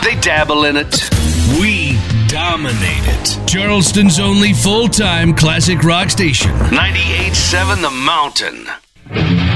They dabble in it. We dominate it. Charleston's only full-time classic rock station. 98.7 The Mountain.